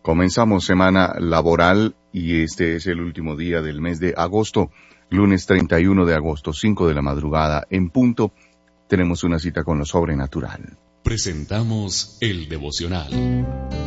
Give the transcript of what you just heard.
Comenzamos semana laboral y este es el último día del mes de agosto, lunes 31 de agosto, 5 de la madrugada, en punto. Tenemos una cita con lo sobrenatural. Presentamos el devocional.